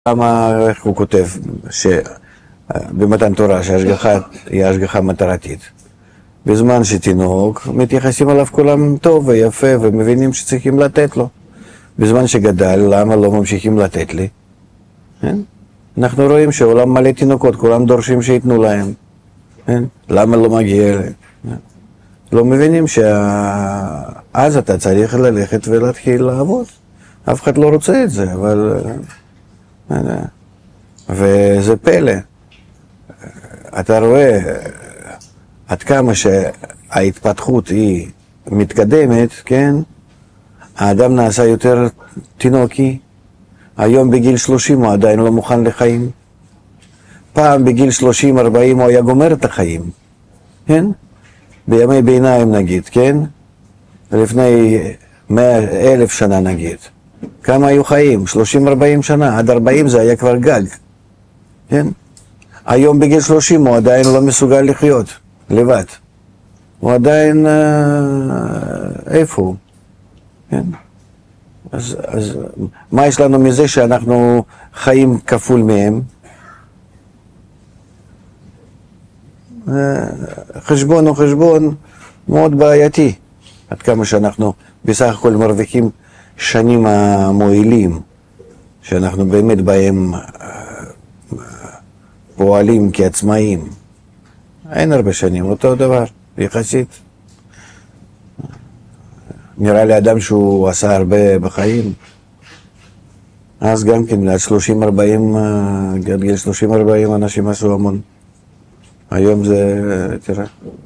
למה, איך הוא כותב, במתן תורה שההשגחה היא השגחה מטרתית. בזמן שתינוק מתייחסים אליו כולם טוב ויפה ומבינים שצריכים לתת לו. בזמן שגדל, למה לא ממשיכים לתת לי? אנחנו רואים שעולם מלא תינוקות, כולם דורשים שיתנו להם. למה לא מגיע להם? לא מבינים שאז אתה צריך ללכת ולהתחיל לעבוד. אף אחד לא רוצה את זה, אבל... וזה פלא. אתה רואה עד כמה שההתפתחות היא מתקדמת, כן? האדם נעשה יותר תינוקי. היום בגיל 30 הוא עדיין לא מוכן לחיים. פעם בגיל 30-40 הוא היה גומר את החיים, כן? בימי ביניים נגיד, כן? לפני 100,000 שנה נגיד. כמה היו חיים? 30-40 שנה, עד 40 זה היה כבר גג, כן? היום בגיל 30 הוא עדיין לא מסוגל לחיות לבד. הוא עדיין, איפה הוא? כן? אז מה יש לנו מזה שאנחנו חיים כפול מהם? חשבון הוא חשבון מאוד בעייתי, עד כמה שאנחנו בסך הכל מרוויחים שנים המועילים, שאנחנו באמת בהם פועלים כעצמאים. אין הרבה שנים, אותו דבר, יחסית. נראה לי אדם שהוא עשה הרבה בחיים, אז גם כן, עד 30-40 אנשים עשו המון. היום זה, תראה.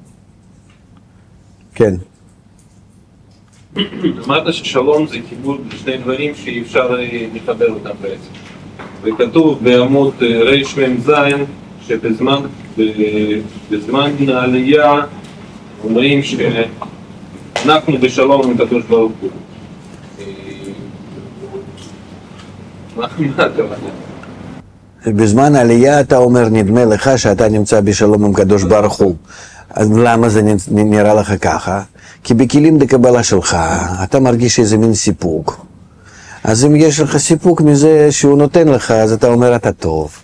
כן. אמרת ששלום זה חיבור לשני דברים שאי אפשר לחבר אותם בעצם. וכתוב בעמוד רמ"ז שבזמן העלייה אומרים שאנחנו בשלום עם הקדוש ברוך הוא. מה הכוונה? בזמן העלייה אתה אומר, נדמה לך שאתה נמצא בשלום עם הקדוש ברוך הוא. אז למה זה נראה לך ככה? כי בכלים דקבלה שלך אתה מרגיש איזה מין סיפוק. אז אם יש לך סיפוק מזה שהוא נותן לך, אז אתה אומר אתה טוב.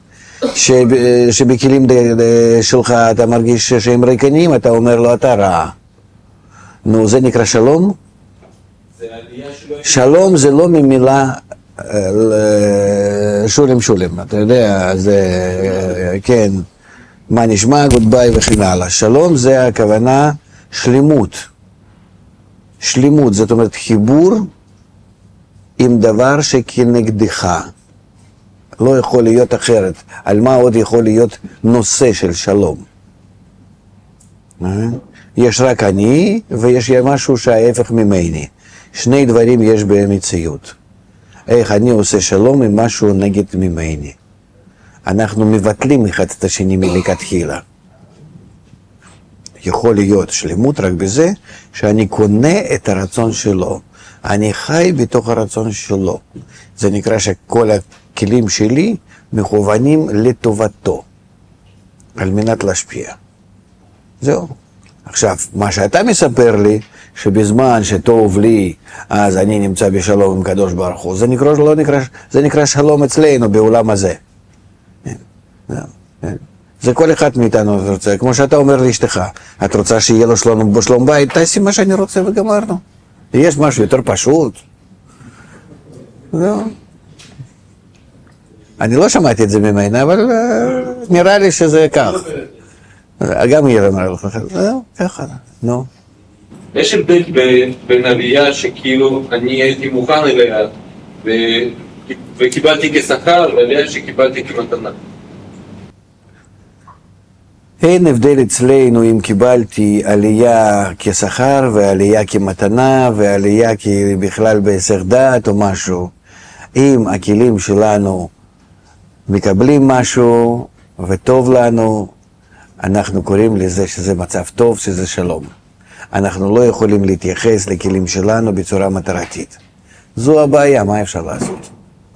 שבכלים שלך אתה מרגיש שהם ריקנים, אתה אומר לו אתה רע. נו, זה נקרא שלום? שלום זה לא ממילה שולם, אתה יודע, זה, כן, מה נשמע, גודביי וכן הלאה. שלום זה הכוונה שלמות. שלמות, זאת אומרת חיבור עם דבר שכנגדך. לא יכול להיות אחרת. על מה עוד יכול להיות נושא של שלום? יש רק אני ויש משהו שההפך ממני. שני דברים יש במציאות. איך אני עושה שלום עם משהו נגד ממני. אנחנו מבטלים אחד את השני מלכתחילה. יכול להיות שלמות רק בזה שאני קונה את הרצון שלו. אני חי בתוך הרצון שלו. זה נקרא שכל הכלים שלי מכוונים לטובתו, על מנת להשפיע. זהו. עכשיו, מה שאתה מספר לי, שבזמן שטוב לי, אז אני נמצא בשלום עם קדוש ברוך הוא, זה נקרא שלום אצלנו בעולם הזה. זה כל אחד מאיתנו רוצה, כמו שאתה אומר לאשתך, את רוצה שיהיה לו שלום בית, תעשי מה שאני רוצה וגמרנו. יש משהו יותר פשוט. זהו. אני לא שמעתי את זה ממנה, אבל נראה לי שזה כך. גם היא אמרה לך, זהו, ככה, נו. יש הבדל בין עלייה שכאילו אני הייתי מוכן אליה וקיבלתי כשכר, ועלייה שקיבלתי כמתנה. אין הבדל אצלנו אם קיבלתי עלייה כשכר ועלייה כמתנה ועלייה בכלל בהיסח דעת או משהו. אם הכלים שלנו מקבלים משהו וטוב לנו, אנחנו קוראים לזה שזה מצב טוב, שזה שלום. אנחנו לא יכולים להתייחס לכלים שלנו בצורה מטרתית. זו הבעיה, מה אפשר לעשות?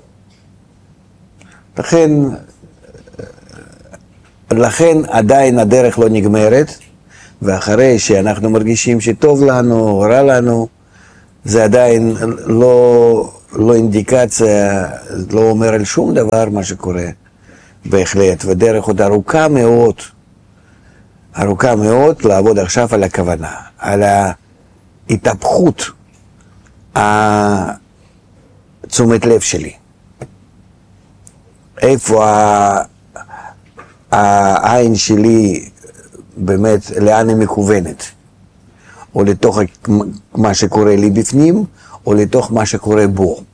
לכן עדיין הדרך לא נגמרת, ואחרי שאנחנו מרגישים שטוב לנו, רע לנו, זה עדיין לא אינדיקציה, לא אומר על שום דבר מה שקורה בהחלט, ודרך עוד ארוכה מאוד לעבוד עכשיו על הכוונה, על ההתהפכות תשומת לב שלי. איפה העין שלי באמת, לאן היא מכוונת? או לתוך מה שקורה לי בפנים, או לתוך מה שקורה בו.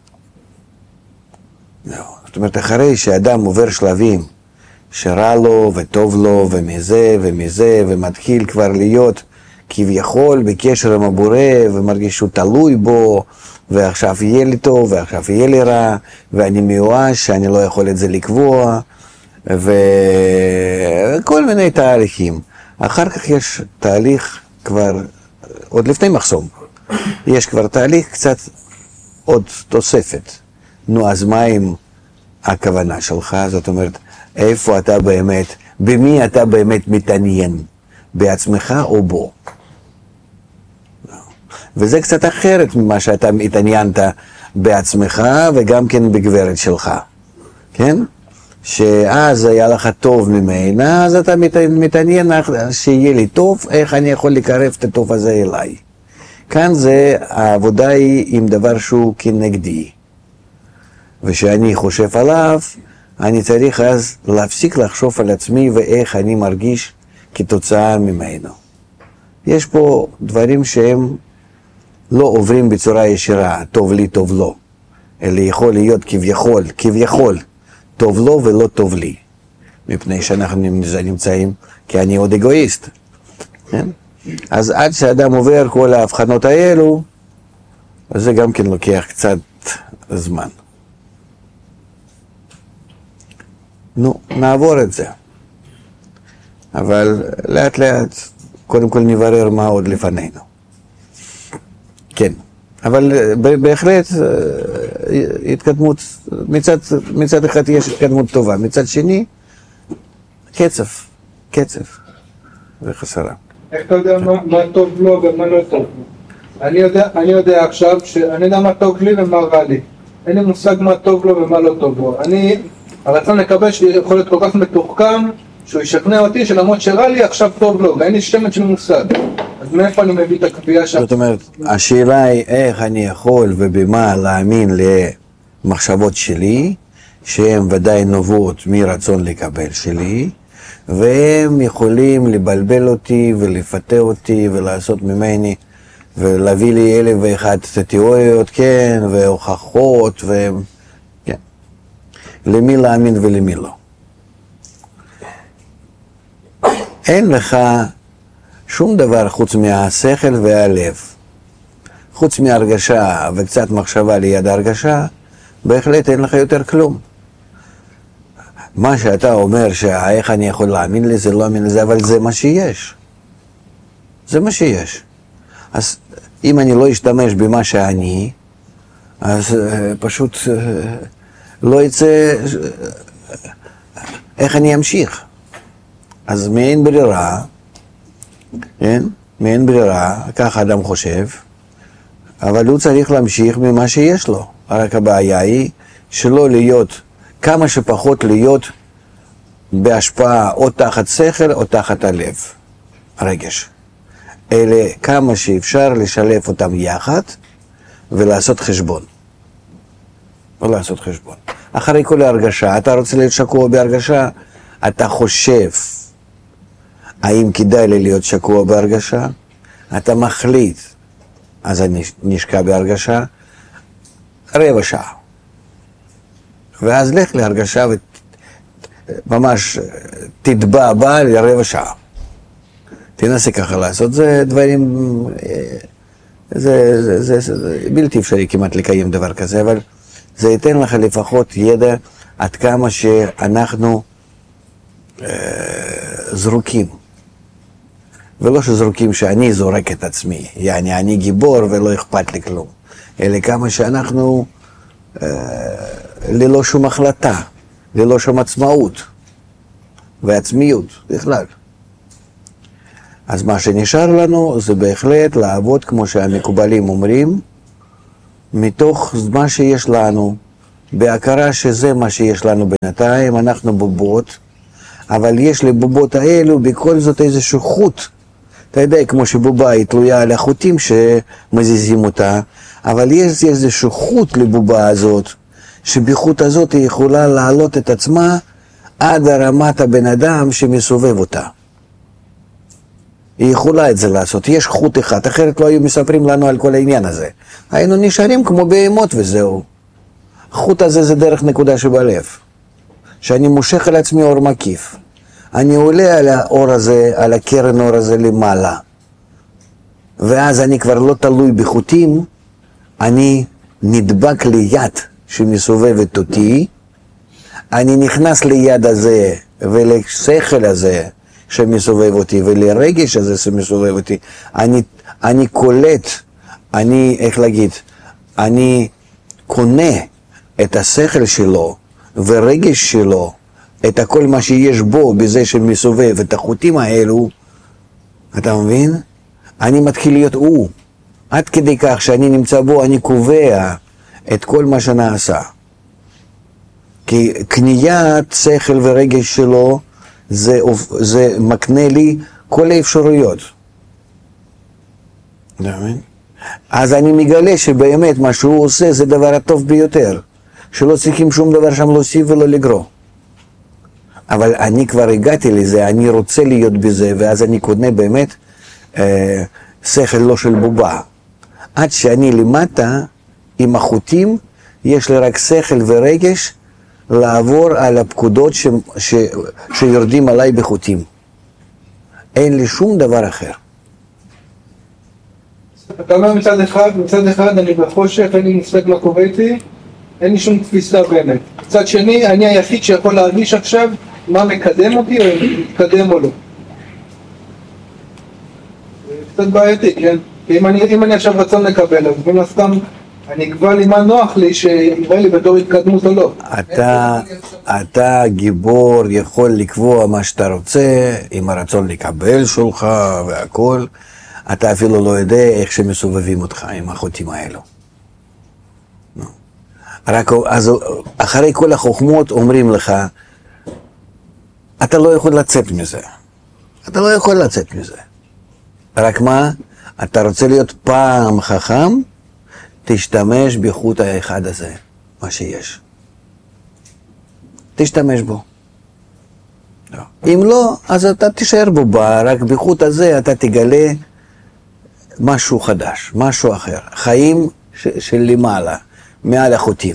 זאת אומרת, אחרי שאדם עובר שלבים שרע לו וטוב לו ומזה, ומתחיל כבר להיות כביכול בקשר עם הבורא, ומרגיש שהוא תלוי בו, ועכשיו יהיה לי טוב, ועכשיו יהיה לי רע, ואני מיואש, שאני לא יכול את זה לקבוע, וכל מיני תהליכים. אחר כך יש תהליך כבר, עוד לפני מחסום, יש כבר תהליך קצת עוד תוספת. נו, אז מה עם הכוונה שלך? זאת אומרת, איפה אתה באמת, במי אתה באמת מתעניין? בעצמך או בו? וזה קצת אחרת ממה שאתה התעניינת בעצמך וגם כן בגברת שלך, כן? שאז היה לך טוב ממנה, אז אתה מתעניין שיהיה לי טוב, איך אני יכול לקרב את הטוב הזה אליי. כאן זה, העבודה היא עם דבר שהוא כנגדי. ושאני חושב עליו, אני צריך אז להפסיק לחשוב על עצמי ואיך אני מרגיש כתוצאה ממנו. יש פה דברים שהם לא עוברים בצורה ישירה, טוב לי, טוב לו. אלא יכול להיות כביכול, טוב לו ולא טוב לי. מפני שאנחנו נמצאים, כי אני עוד אגואיסט. כן? אז עד שאדם עובר כל ההבחנות האלו, זה גם כן לוקח קצת זמן. נו, נעבור את זה. אבל לאט לאט, קודם כל נברר מה עוד לפנינו. כן, אבל בהחלט התקדמות, מצד אחד יש התקדמות טובה, מצד שני, קצב וחסרה. איך אתה יודע מה טוב לו ומה לא טוב לו? אני יודע עכשיו שאני יודע מה טוב לי ומה רע לי. אין לי מושג מה טוב לו ומה לא טוב לו. הרצון לקבל שיכול להיות כל כך מתוחכם, שהוא ישכנע אותי שלמרות שרע לי עכשיו טוב לו, ואין לי שמץ של מושג. אז מאיפה אני מביא את הקביעה שם? זאת אומרת, השאלה היא איך אני יכול ובמה להאמין למחשבות שלי, שהן ודאי נובעות מרצון לקבל שלי, והם יכולים לבלבל אותי ולפתה אותי ולעשות ממני, ולהביא לי 1001 תיאוריות, כן, והוכחות, כן. למי להאמין ולמי לא. אין לך שום דבר חוץ מהשכל והלב. חוץ מהרגשה וקצת מחשבה ליד הרגשה, בהחלט אין לך יותר כלום. מה שאתה אומר שאיך אני יכול להאמין לזה, לא להאמין לזה, אבל זה מה שיש. זה מה שיש. אז אם אני לא אשתמש במה שאני, אז פשוט לא יצא, איך אני אמשיך? אז מאין ברירה, כן? מאין ברירה, כך אדם חושב, אבל הוא צריך להמשיך ממה שיש לו. רק הבעיה היא שלא להיות, כמה שפחות להיות בהשפעה או תחת שכל או תחת הלב, הרגש. אלה כמה שאפשר לשלב אותם יחד ולעשות חשבון. ולעשות חשבון. אחרי כל ההרגשה, אתה רוצה להיות שקוע בהרגשה, אתה חושב האם כדאי לי להיות שקוע בהרגשה, אתה מחליט, אז אני נשקע בהרגשה, רבע שעה. ואז לך להרגשה וממש תטבע בה לרבע שעה. תנסה ככה לעשות, זה דברים, זה בלתי אפשרי כמעט לקיים דבר כזה, אבל זה ייתן לך לפחות ידע עד כמה שאנחנו זרוקים. ולא שזרוקים שאני זורק את עצמי, יעני אני גיבור ולא אכפת לי כלום, אלא כמה שאנחנו ללא שום החלטה, ללא שום עצמאות ועצמיות בכלל. אז מה שנשאר לנו זה בהחלט לעבוד כמו שהמקובלים אומרים, מתוך מה שיש לנו, בהכרה שזה מה שיש לנו בינתיים, אנחנו בובות, אבל יש לבובות האלו בכל זאת איזשהו חוט. אתה יודע, כמו שבובה היא תלויה על החוטים שמזיזים אותה, אבל יש איזשהו חוט לבובה הזאת, שבחוט הזאת היא יכולה להעלות את עצמה עד הרמת הבן אדם שמסובב אותה. היא יכולה את זה לעשות, יש חוט אחד, אחרת לא היו מספרים לנו על כל העניין הזה. היינו נשארים כמו בהמות וזהו. החוט הזה זה דרך נקודה שבלב, שאני מושך על עצמי אור מקיף. אני עולה על האור הזה, על הקרן אור הזה למעלה. ואז אני כבר לא תלוי בחוטים, אני נדבק ליד שמסובבת אותי, אני נכנס ליד הזה ולשכל הזה שמסובב אותי ולרגש הזה שמסובב אותי, אני קולט, איך להגיד, אני קונה את השכל שלו ורגש שלו, את הכל מה שיש בו בזה שמסובב את החוטים האלו, אתה מבין? אני מתחיל להיות הוא, עד כדי כך שאני נמצא בו, אני קובע את כל מה שנעשה. כי קניית שכל ורגש שלו זה מקנה לי כל האפשרויות. אז אני מגלה שבאמת מה שהוא עושה זה דבר הטוב ביותר, שלא צריכים שום דבר שם להוסיף ולא לגרוע. אבל אני כבר הגעתי לזה, אני רוצה להיות בזה, ואז אני קונה באמת שכל לא של בובה. עד שאני למטה, עם החוטים, יש לי רק שכל ורגש לעבור על הפקודות שיורדים עליי בחוטים. אין לי שום דבר אחר. אתה אומר מצד אחד אני בחושך, אין לי מושג מה קורה איתי, אין לי שום תפיסה באמת. מצד שני, אני היחיד שיכול להרגיש עכשיו מה מקדם אותי או מתקדם או לא. זה קצת בעייתי, כן? כי אם אני עכשיו רצון לקבל, אז מן הסתם אני אקבע לי מה נוח לי שיראה לי בתור התקדמות או לא. אתה גיבור, יכול לקבוע מה שאתה רוצה, עם הרצון לקבל שלך והכל. אתה אפילו לא יודע איך שמסובבים אותך עם החוטים האלו. רק אז אחרי כל החוכמות אומרים לך, אתה לא יכול לצאת מזה. אתה לא יכול לצאת מזה. רק מה? אתה רוצה להיות פעם חכם? תשתמש בחוט האחד הזה, מה שיש. תשתמש בו. אם לא, אז אתה תישאר בו, רק בחוט הזה אתה תגלה משהו חדש, משהו אחר. חיים של למעלה, מעל החוטים.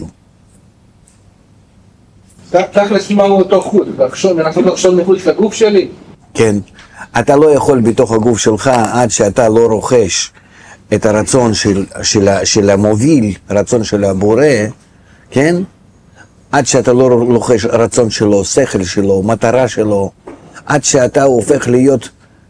תכלס מהו אותו חוט? לנסות לחשוב מחוץ לגוף שלי? כן. אתה לא יכול בתוך הגוף שלך עד שאתה לא רוכש את הרצון של המוביל, רצון של הבורא, כן? עד שאתה לא רוכש רצון שלו, שכל שלו, מטרה שלו, עד שאתה הופך להיות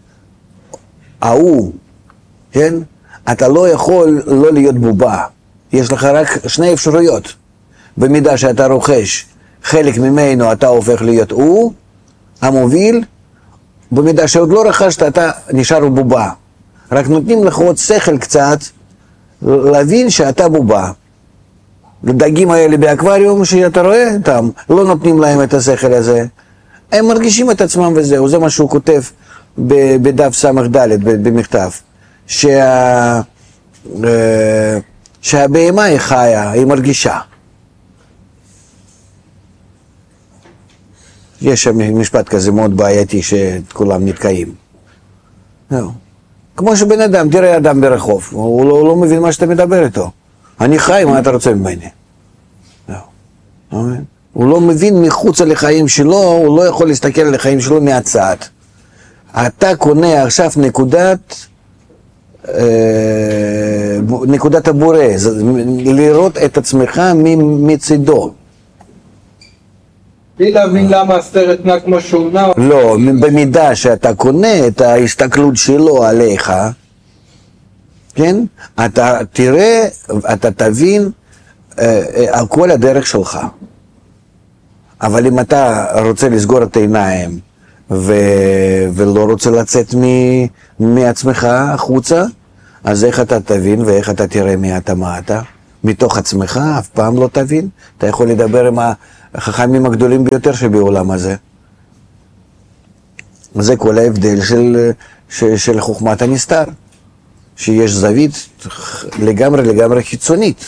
ההוא, כן? אתה לא יכול לא להיות בובה. יש לך רק שני אפשרויות. במידה שאתה רוכש חלק ממנו, אתה הופך להיות הוא, המוביל. במידה שעוד לא רכשת, אתה נשאר בובה. רק נותנים לך עוד שכל קצת, להבין שאתה בובה. לדגים האלה באקווריום שאתה רואה אותם, לא נותנים להם את השכל הזה. הם מרגישים את עצמם וזהו, זה מה שהוא כותב בדף סמך ד' במכתב. שהבהמה היא חיה, היא מרגישה. יש שם משפט כזה מאוד בעייתי שכולם נתקעים. כמו שבן אדם, תראה אדם ברחוב, הוא לא מבין מה שאתה מדבר איתו. אני חי, מה אתה רוצה ממני? הוא לא מבין מחוץ לחיים שלו, הוא לא יכול להסתכל על החיים שלו מהצד. אתה קונה עכשיו נקודת הבורא, לראות את עצמך מצידו. בלי להבין למה הסרט נע כמו שהוא נע. לא, במידה שאתה קונה את ההסתכלות שלו עליך, כן? אתה תראה, אתה תבין על כל הדרך שלך. אבל אם אתה רוצה לסגור את העיניים ולא רוצה לצאת מעצמך החוצה, אז איך אתה תבין ואיך אתה תראה מי אתה, מה אתה? מתוך עצמך, אף פעם לא תבין. אתה יכול לדבר עם החכמים הגדולים ביותר שבעולם הזה. זה כל ההבדל של חוכמת הנסתר, שיש זווית לגמרי חיצונית.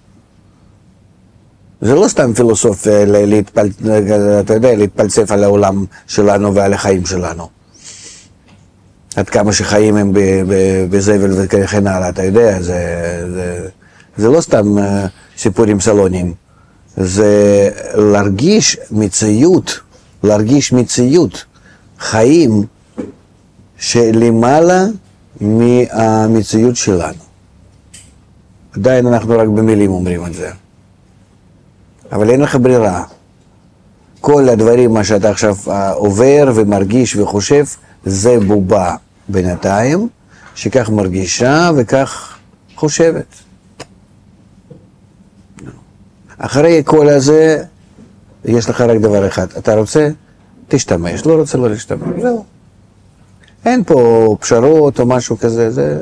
זה לא סתם פילוסופיה אתה יודע, להתפלסף על העולם שלנו ועל החיים שלנו. עד כמה שחיים הם בזבל וכן הלאה, אתה יודע, זה לא סתם סיפורים סלוניים. זה להרגיש מציאות, חיים שלמעלה מהמציאות שלנו. עדיין אנחנו רק במילים אומרים את זה. אבל אין לך ברירה. כל הדברים, מה שאתה עכשיו עובר ומרגיש וחושב, זה בובה בינתיים, שכך מרגישה וכך חושבת. אחרי כל הזה, יש לך רק דבר אחד. אתה רוצה? תשתמש. לא רוצה, לא להשתמש. זהו. אין פה פשרות או משהו כזה. זה...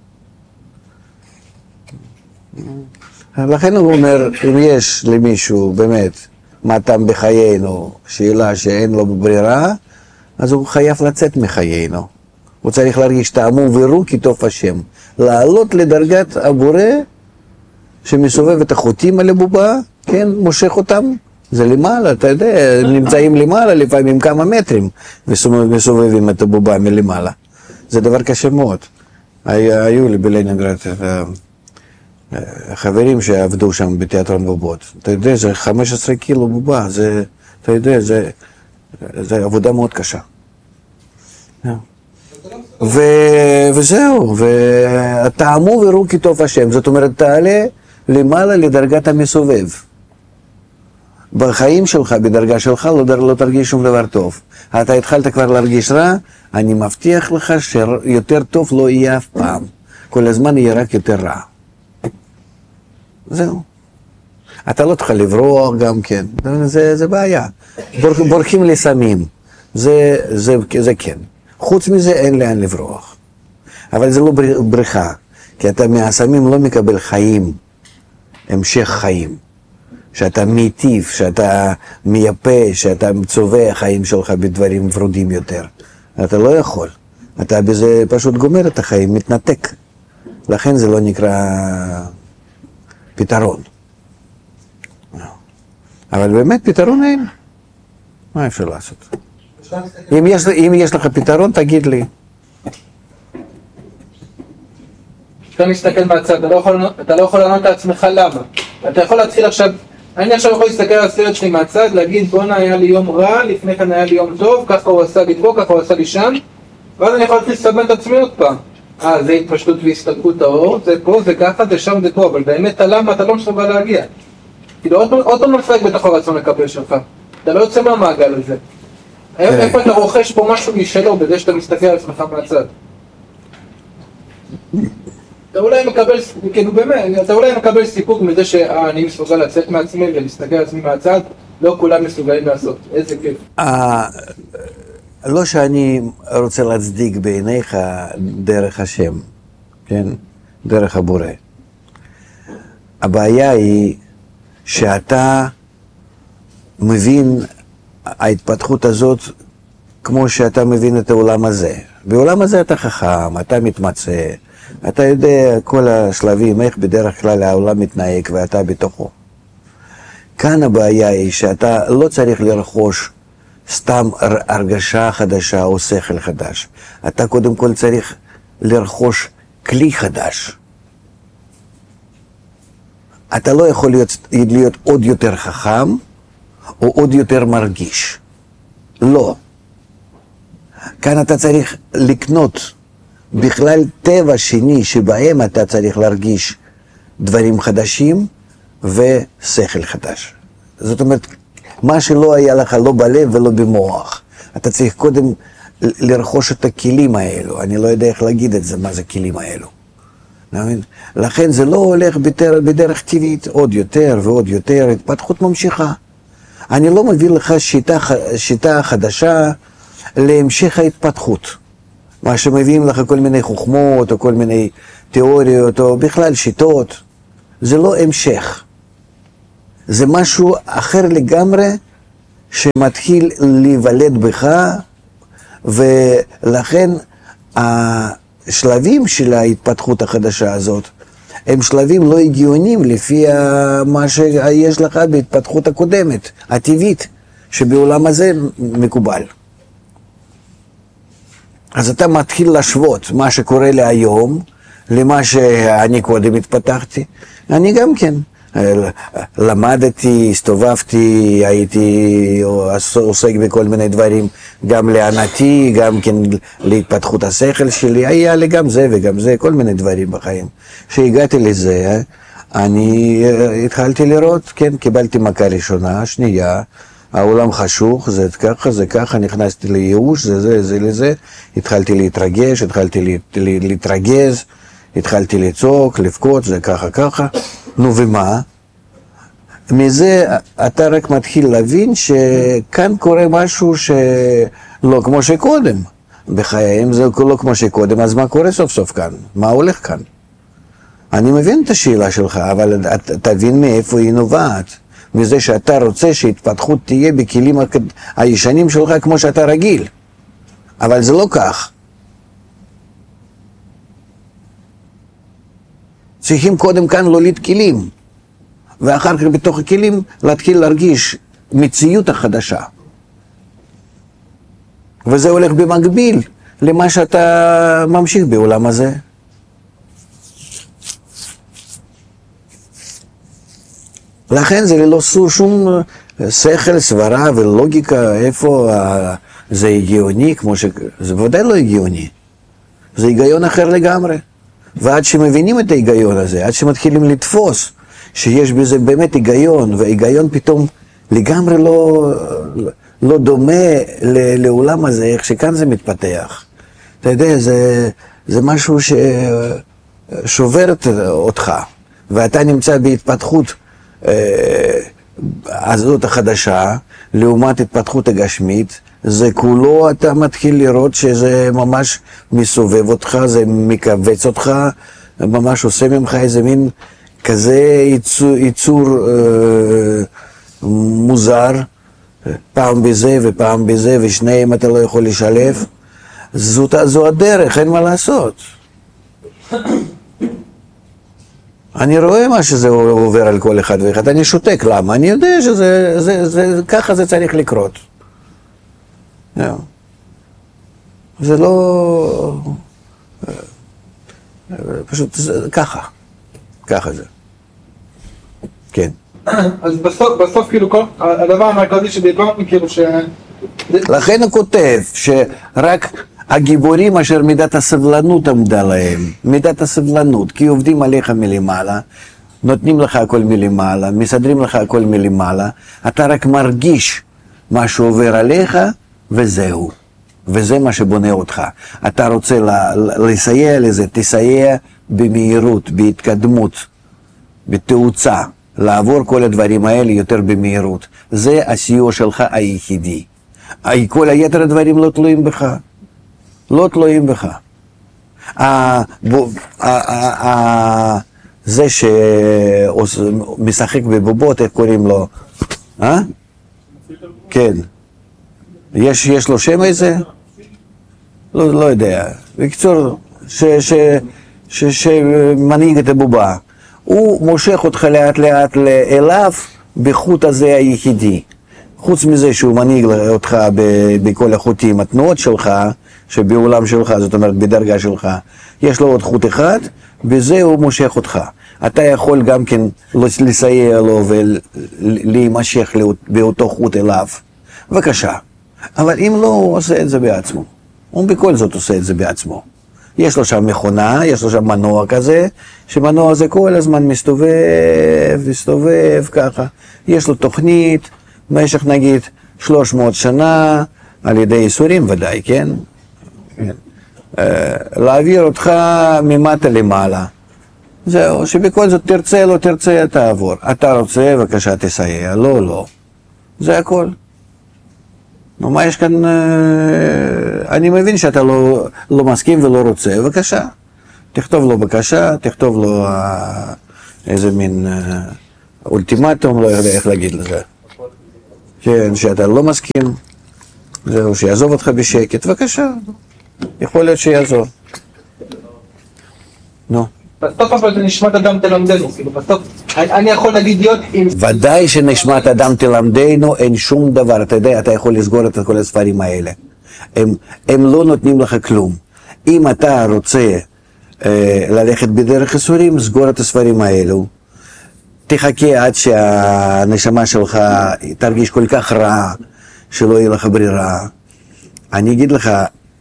לכן הוא אומר, אם יש למישהו באמת מה טעם בחיינו, שאלה שאין לו ברירה, אז הוא חייב לצאת מחיינו. הוא צריך להרגיש טעמו ורו כי טוב השם. לעלות לדרגת הבורא שמסובב את החוטים על הבובה, כן, מושך אותם, זה למעלה, אתה יודע, הם נמצאים למעלה לפעמים כמה מטרים, מסובבים את הבובה מלמעלה. זה דבר קשה מאוד. היו לי בלנינגרד חברים שעבדו שם בתיאטרון בובות. אתה יודע, זה 15 קילו בובה, זה, אתה יודע, זה עבודה מאוד קשה. וזהו, וטעמו וראו כי טוב השם, זאת אומרת, תעלה למעלה לדרגת המסובב. בחיים שלך, בדרגה שלך, לא תרגיש שום דבר טוב. אתה התחלת כבר להרגיש רע, אני מבטיח לך שיותר טוב לא יהיה אף פעם. כל הזמן יהיה רק יותר רע. זהו. אתה לא תוכל לברוח גם כן, זה בעיה. בורחים לסמים, זה כן. חוץ מזה אין לאן לברוח. אבל זה לא בריחה, כי אתה מהסמים לא מקבל חיים, המשך חיים. שאתה מיטיב, שאתה מייפה, שאתה צובע חיים שלך בדברים ורודים יותר. אתה לא יכול. אתה בזה פשוט גומר את החיים, מתנתק. לכן זה לא נקרא פתרון. אבל באמת פתרון אין. מה אפשר לעשות? אם יש לך פתרון, תגיד לי. אתה מסתכל מהצד, אתה לא יכול לענות לעצמך למה. אתה יכול להתחיל עכשיו, אני עכשיו יכול להסתכל על הסרט שלי מהצד, להגיד בונה היה לי יום רע, לפני כן היה לי יום טוב, ככה הוא עשה לי פה, ככה הוא עשה לי שם, ואז אני יכול להתחיל לסבן את עצמי עוד פעם. זה התפשטות והסתלקות האור, זה פה, זה ככה, זה שם, זה פה, אבל באמת הלמה אתה לא מסוגל להגיע. כאילו עוד פעם נפרק בתוך הרצון לקבל שלך, אתה לא יוצא מהמעגל הזה. איפה אתה רוכש פה משהו משלו בזה שאתה מסתכל על עצמך מהצד? אתה אולי מקבל, כאילו באמת, אתה אולי מקבל סיפוק מזה שאני מסוגל לצאת מעצמי ולהסתכל על עצמי מהצד, לא כולם מסוגלים לעשות, איזה כיף. לא שאני רוצה להצדיק בעיניך דרך השם, כן? דרך הבורא. הבעיה היא שאתה מבין ההתפתחות הזאת כמו שאתה מבין את העולם הזה. בעולם הזה אתה חכם, אתה מתמצא, אתה יודע כל השלבים, איך בדרך כלל העולם מתנהג ואתה בתוכו. כאן הבעיה היא שאתה לא צריך לרכוש סתם הרגשה חדשה או שכל חדש. אתה קודם כל צריך לרכוש כלי חדש. אתה לא יכול להיות עוד יותר חכם או עוד יותר מרגיש. לא. כאן אתה צריך לקנות בכלל טבע שני שבהם אתה צריך להרגיש דברים חדשים ושכל חדש. זאת אומרת, מה שלא היה לך לא בלב ולא במוח. אתה צריך קודם לרכוש את הכלים האלו. אני לא יודע איך להגיד את זה, מה זה הכלים האלו. לכן זה לא הולך בדרך טבעית עוד יותר ועוד יותר, התפתחות ממשיכה. אני לא מביא לך שיטה חדשה להמשך ההתפתחות. מה שמביאים לך כל מיני חוכמות או כל מיני תיאוריות או בכלל שיטות. זה לא המשך. זה משהו אחר לגמרי שמתחיל להיוולד בך, ולכן השלבים של ההתפתחות החדשה הזאת הם שלבים לא הגיוניים לפי מה שיש לך בהתפתחות הקודמת, הטבעית, שבעולם הזה מקובל. אז אתה מתחיל להשוות מה שקורה לי היום למה שאני קודם התפתחתי. אני גם כן למדתי, הסתובבתי, הייתי עוסק בכל מיני דברים, גם לענתי, גם כן להתפתחות השכל שלי, היה לי גם זה וגם זה, כל מיני דברים בחיים. כשהגעתי לזה, אני התחלתי לראות, כן, קיבלתי מכה ראשונה, שנייה, העולם חשוך, זה ככה, זה ככה, נכנסתי לייאוש, זה לזה, התחלתי להתרגש, התחלתי להתרגז, התחלתי לצעוק, לבכות, זה ככה, נו ומה? מזה אתה רק מתחיל להבין שכאן קורה משהו שלא כמו שקודם. בחיים זה לא כמו שקודם, אז מה קורה סוף סוף כאן? מה הולך כאן? אני מבין את השאלה שלך, אבל תבין מאיפה היא נובעת. מזה שאתה רוצה שהתפתחות תהיה בכלים הישנים שלך כמו שאתה רגיל. אבל זה לא כך. צריכים קודם כאן להוליד כלים, ואחר כך בתוך הכלים להתחיל להרגיש מציאות החדשה. וזה הולך במקביל למה שאתה ממשיך בעולם הזה. לכן זה ללא שום שכל, סברה ולוגיקה, איפה זה הגיוני, כמו זה בוודאי לא הגיוני. זה היגיון אחר לגמרי. ועד שמבינים את ההיגיון הזה, עד שמתחילים לתפוס שיש בזה באמת היגיון, וההיגיון פתאום לגמרי לא דומה לעולם הזה, איך שכאן זה מתפתח. אתה יודע, זה משהו ששובר אותך, ואתה נמצא בהתפתחות הזאת החדשה, לעומת התפתחות הגשמית, זה כולו אתה מתחיל לראות שזה ממש מסובב אותך, זה מקבץ אותך, ממש עושה ממך איזה מין כזה ייצור מוזר, פעם בזה ופעם בזה, ושניהם אתה לא יכול לשלב. זו הדרך, אין מה לעשות. אני רואה מה שזה עובר על כל אחד ואחד, אני שותק, למה? אני יודע ככה זה צריך לקרות. זה לא... פשוט ככה זה. כן. אז בסוף כאילו הדבר המרכזי שדיברנו כאילו ש... לכן הוא כותב שרק הגיבורים אשר מידת הסבלנות עמדה להם, מידת הסבלנות, כי עובדים עליך מלמעלה, נותנים לך הכל מלמעלה, מסדרים לך הכל מלמעלה, אתה רק מרגיש מה שעובר עליך וזהו. וזה מה שבונה אותך. אתה רוצה לסייע לזה, תסייע במהירות, בהתקדמות, בתאוצה, לעבור כל הדברים האלה יותר במהירות. זה הסיוע שלך היחידי. כל היתר הדברים לא תלויים בך. לא תלויים בך. זה שמשחק בבובות, איך קוראים לו? כן. יש לו שם איזה? לא יודע. בקצור, שמנהיג את הבובה. הוא מושך אותך לאט לאט אליו בחוט הזה היחידי. חוץ מזה שהוא מנהיג אותך בכל החוטים, התנועות שלך, שבעולם שלך, זאת אומרת בדרגה שלך, יש לו עוד חוט אחד, בזה הוא מושך אותך. אתה יכול גם כן לסייע לו ולהימשך באותו חוט אליו. בבקשה. אבל אם לא, הוא עושה את זה בעצמו. הוא בכל זאת עושה את זה בעצמו. יש לו שם מכונה, יש לו שם מנוע כזה, שמנוע הזה כל הזמן מסתובב ככה. יש לו תוכנית, במשך נגיד 300 שנה, על ידי איסורים ודאי, כן? להעביר אותך ממטה למעלה. זהו, שבכל זאת תרצה, לא תרצה, תעבור. אתה רוצה, בבקשה תסייע, לא. זה הכל. נו, מה יש כאן? אני מבין שאתה לא מסכים ולא רוצה, בבקשה. תכתוב לו בבקשה, תכתוב לו איזה מין אולטימטום, לא יודע איך להגיד לזה. כן, שאתה לא מסכים, זהו, שיעזוב אותך בשקט, בבקשה, יכול להיות שיעזוב. נו. בסוף אבל זה נשמת אדם תלמדנו, כאילו בסוף אני יכול להגיד להיות עם... ודאי שנשמת אדם תלמדנו, אין שום דבר, אתה יודע, אתה יכול לסגור את כל הספרים האלה. הם לא נותנים לך כלום. אם אתה רוצה ללכת בדרך ייסורים, סגור את הספרים האלו. תחכה עד שהנשמה שלך תרגיש כל כך רע, שלא יהיה לך ברירה. אני אגיד לך,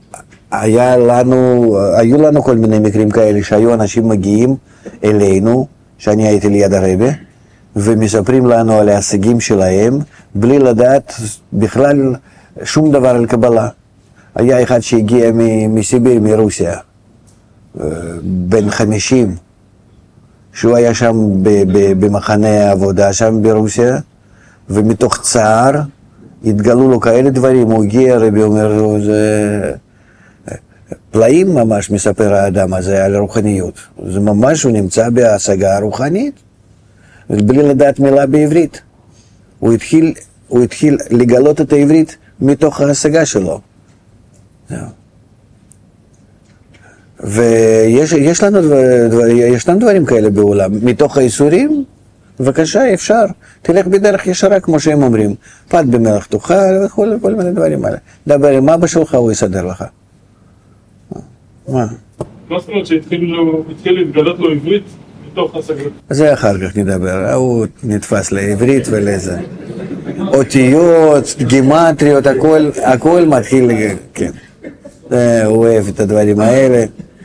היו לנו כל מיני מקרים כאלה שהיו אנשים מגיעים אלינו, שאני הייתי ליד הרבי, ומספרים לנו על ההישגים שלהם, בלי לדעת בכלל שום דבר על קבלה. היה אחד שהגיע מסיביר, מרוסיה, בן 50, שהוא היה שם במחנה העבודה, שם ברוסיה, ומתוך צער התגלו לו כאלה דברים, הוא הגיע, הרבי אומר לו, זה... פלאים ממש מספר האדם הזה על רוחניות. זה ממש, הוא נמצא בהשגה רוחנית, בלי לדעת מילה בעברית. הוא התחיל לגלות את העברית מתוך ההשגה שלו. ויש לנו דברים כאלה בעולם. מתוך האיסורים, בבקשה, אפשר. תלך בדרך ישרה, כמו שהם אומרים. פת במלח תאכל וכל מיני דברים האלה. דבר עם אבא שלך, הוא יסדר לך. מה? מה זאת אומרת שהתחיל להתגלות לו עברית מתוך השגות? זה אחר כך נדבר, הוא נתפס לעברית ולזה. אותיות, גימטריות, הכל מתחיל, כן. הוא אוהב את הדברים האלה.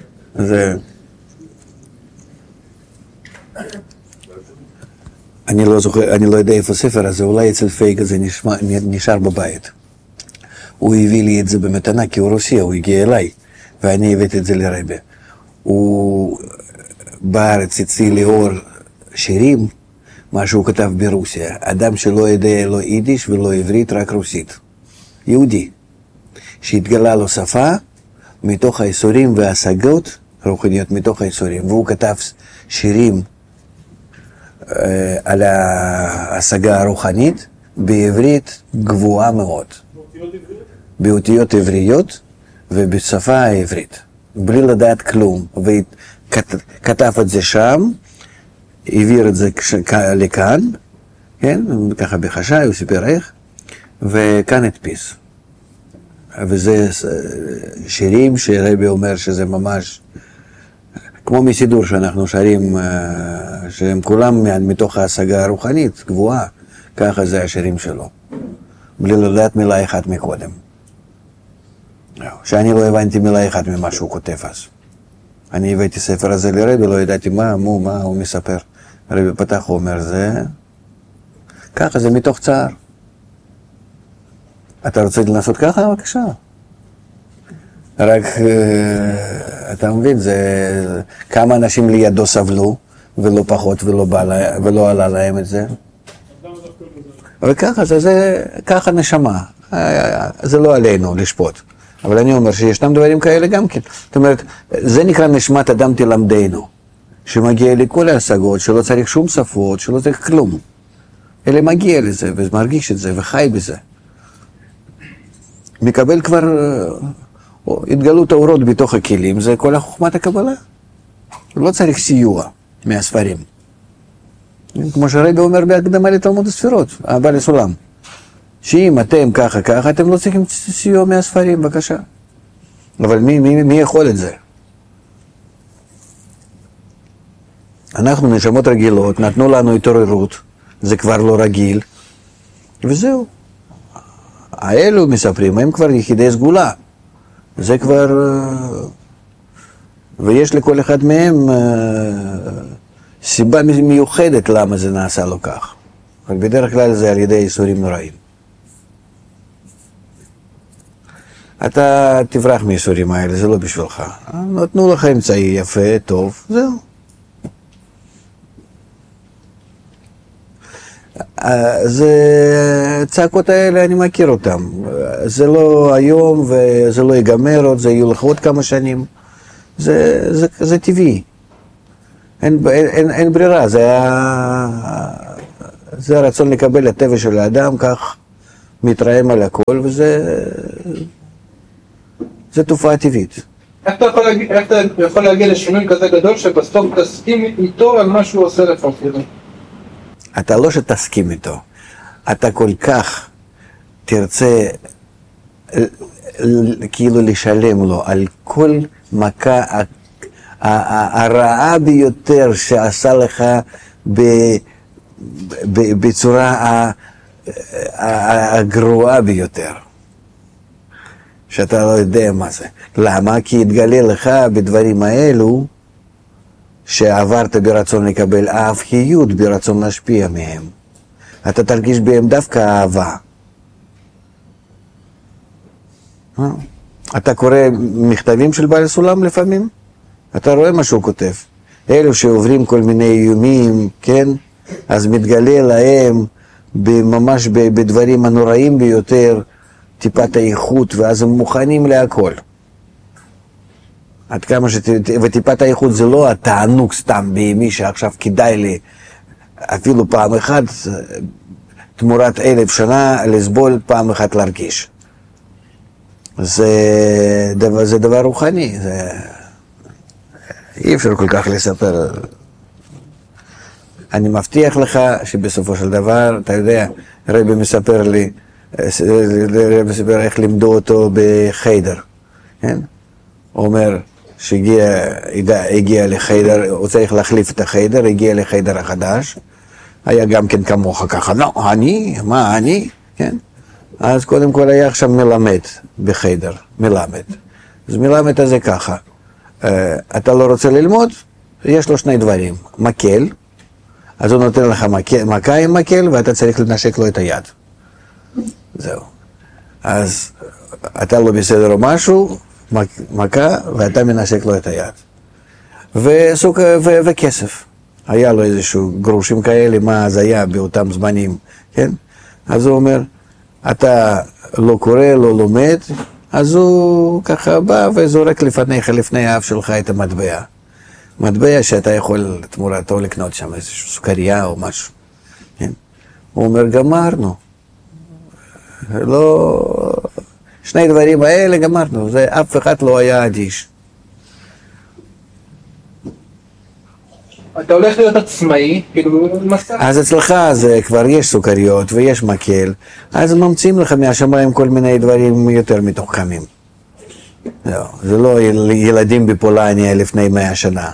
אני לא זוכר, אני לא יודע איפה הספר הזה, אולי אצל פייג הזה נשאר בבית. הוא הביא לי את זה במתנה, כי הוא רוסי, הוא הגיע אליי. ואני הבאתי את זה לרבי. הוא בארץ הציע לאור שירים, מה שהוא כתב ברוסיה. אדם שלא יודע לא יידיש ולא עברית, רק רוסית. יהודי. שהתגלה לו שפה מתוך האיסורים וההשגות, רוחניות מתוך האיסורים. והוא כתב שירים על ההשגה הרוחנית בעברית גבוהה מאוד. באותיות עבריות. ובשפה העברית, בלי לדעת כלום, וכתב את זה שם, העביר את זה לכאן, כן, ככה בחשאי, הוא סיפר איך, וכאן הדפיס. וזה שירים שרבי אומר שזה ממש, כמו מסידור שאנחנו שרים, שהם כולם מתוך ההשגה הרוחנית, גבוהה, ככה זה השירים שלו, בלי לדעת מילה אחת מקודם. שאני לא הבנתי מילה אחת ממה שהוא כותב אז. אני הבאתי ספר הזה לרבי, לא ידעתי מה הוא מספר. הרבי פתח, הוא אומר, זה... ככה, זה מתוך צער. אתה רוצה לנסות ככה? בבקשה. רק, אתה מבין, זה... כמה אנשים לידו סבלו, ולא פחות, ולא עלה להם את זה. וככה, זה ככה נשמה. זה לא עלינו לשפוט. אבל אני אומר שישנם דברים כאלה גם כן. זאת אומרת, זה נקרא נשמת אדם תלמדנו, שמגיע לכל ההשגות, שלא צריך שום שפות, שלא צריך כלום. אלא מגיע לזה, ומרגיש את זה, וחי בזה. מקבל כבר התגלות האורות בתוך הכלים, זה כל החוכמת הקבלה. לא צריך סיוע מהספרים. כמו שהרבי אומר בהקדמה לתלמוד הספירות, הבא לסולם. שאם אתם ככה, אתם לא צריכים סיוע מהספרים, בבקשה. אבל מי יכול את זה? אנחנו נשמות רגילות, נתנו לנו התעוררות, זה כבר לא רגיל, וזהו. האלו מספרים, הם כבר יחידי סגולה. זה כבר... ויש לכל אחד מהם סיבה מיוחדת למה זה נעשה לו כך. אבל בדרך כלל זה על ידי איסורים נוראים. אתה תברח מהאיסורים האלה, זה לא בשבילך. נתנו לך אמצעי יפה, טוב, זהו. זה צעקות האלה, אני מכיר אותם. זה לא היום וזה לא ייגמר עוד, זה יהיו לך עוד כמה שנים. זה טבעי. אין ברירה, זה הרצון לקבל הטבע של האדם, כך מתרעם על הכל, זה תופעה טבעית. איך אתה יכול להגיע לשינוי כזה גדול שבסוף תסכים איתו על מה שהוא עושה לך? אתה לא שתסכים איתו, אתה כל כך תרצה כאילו לשלם לו על כל מכה הרעה ביותר שעשה לך בצורה הגרועה ביותר, שאתה לא יודע מה זה. למה? כי התגלה לך בדברים האלו שעברת ברצון לקבל אהביות, ברצון להשפיע מהם. אתה תרגיש בהם דווקא אהבה. אתה קורא מכתבים של בעל סולם לפעמים? אתה רואה מה שהוא כותב. אלו שעוברים כל מיני איומים, כן? אז מתגלה להם ממש בדברים הנוראים ביותר טיפת האיכות, ואז הם מוכנים להכל. עד כמה וטיפת האיכות זה לא התענוג סתם בימי שעכשיו כדאי לי אפילו פעם אחת תמורת 1000 שנה לסבול, פעם אחת להרגיש. זה דבר רוחני, אי אפשר כל כך לספר. אני מבטיח לך שבסופו של דבר, אתה יודע, רבי מספר לי, איך לימדו אותו בחיידר, כן? הוא אומר שהגיע לחיידר, הוא צריך להחליף את החיידר, הגיע לחיידר החדש, היה גם כן כמוך ככה, לא, מה אני, כן? אז קודם כל היה עכשיו מלמד בחיידר, מלמד. אז מלמד הזה ככה, אתה לא רוצה ללמוד, יש לו שני דברים, מקל, אז הוא נותן לך מכה עם מקל ואתה צריך לנשק לו את היד. זהו. אז אתה לא בסדר או משהו, מכה ואתה מנשק לו את היד. וכסף. היה לו איזשהו גרושים כאלה, מה אז היה באותם זמנים, כן? אז הוא אומר, אתה לא קורא, לא לומד, אז הוא ככה בא וזורק לפניך, לפני האף שלך את המטבע. מטבע שאתה יכול תמורתו לקנות שם איזושהי סוכריה או משהו. כן? הוא אומר, גמרנו. לא... שני דברים האלה גמרנו, זה אף אחד לא היה אדיש. אתה הולך להיות עצמאי, כאילו מסע. אז אצלך זה כבר יש סוכריות ויש מקל, אז ממציאים לך מהשמיים כל מיני דברים יותר מתוחכמים. זה לא ילדים בפולניה לפני 100 שנה.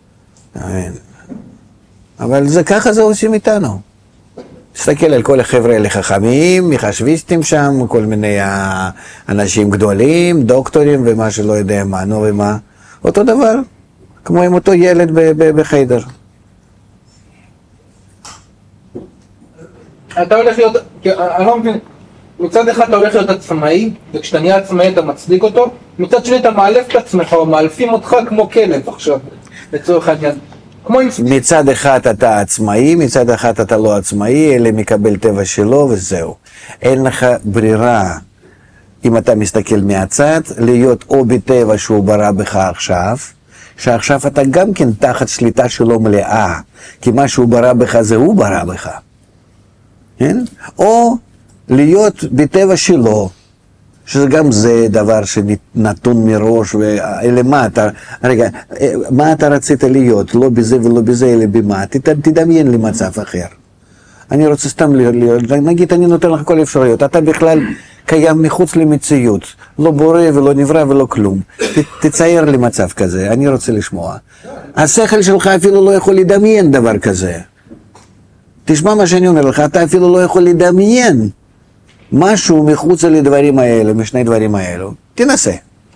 אבל זה ככה זה עושים איתנו. תסתכל על כל החבר'ה האלה חכמים, מחשביסטים שם, כל מיני אנשים גדולים, דוקטורים ומה שלא יודע מה, נו ומה. אותו דבר, כמו עם אותו ילד בחיידר. אתה הולך להיות, אני לא מבין, מצד אחד אתה הולך להיות עצמאי, וכשאתה נהיה עצמאי אתה מצדיק אותו, מצד שני אתה מאלף את עצמך, או מאלפים אותך כמו כלב עכשיו, לצורך העניין. מצד אחד אתה עצמאי, מצד אחד אתה לא עצמאי, אלא מקבל טבע שלו וזהו. אין לך ברירה, אם אתה מסתכל מהצד, להיות או בטבע שהוא ברא בך עכשיו, שעכשיו אתה גם כן תחת שליטה שלו מלאה, כי מה שהוא ברא בך זה הוא ברא בך. כן? או להיות בטבע שלו, שזה גם זה דבר שנתון מראש, אלא מה אתה, רגע, מה אתה רצית להיות? לא בזה ולא בזה, אלא במה? תדמיין לי מצב אחר. אני רוצה סתם להיות, נגיד אני נותן לך כל אפשרויות, אתה בכלל קיים מחוץ למציאות, לא בורא ולא נברא ולא כלום. תצייר לי מצב כזה, אני רוצה לשמוע. השכל שלך אפילו לא יכול לדמיין דבר כזה. תשמע מה שאני אומר לך, אתה אפילו לא יכול לדמיין משהו מחוץ לדברים האלה, משני דברים האלו. תנסה.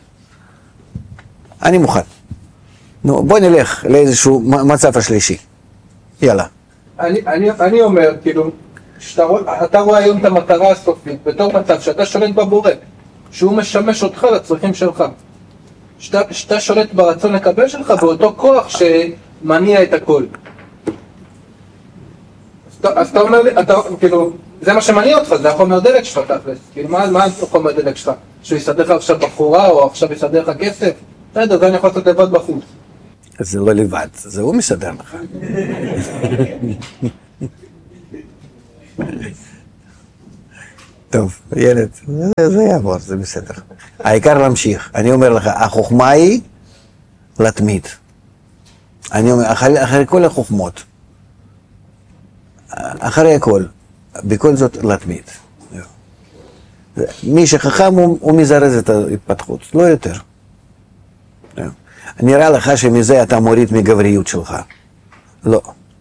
אני מוכן. נו, בוא נלך לאיזשהו מצב השלישי. יאללה. אני אומר, כאילו, אתה רואה היום את המטרה הסופית, בתור מצב שאתה שולט בבורא, שהוא משמש אותך לצרכים שלך. שאתה שולט ברצון לקבל שלך, באותו כוח שמניע את הכל. אז אתה אומר לי, כאילו, זה מה שמניע אותך, זה החומר דלק שלך תכלס. כאילו, מה החומר דלק שלך? שהוא יסדר לך עכשיו בחורה, או עכשיו יסדר לך כסף? בסדר, זה אני יכול לעשות לבד בחוץ. זה לא לבד, זה הוא מסדר לך. טוב, ילד, זה יעבור, זה בסדר. העיקר להמשיך. אני אומר לך, החוכמה היא להתמיד. אני אומר, אחרי כל החוכמות, אחרי הכל, בכל זאת להתמיד. מי שחכם הוא מזרז את ההתפתחות, לא יותר. נראה לך שמזה אתה מוריד מגבריות שלך. לא.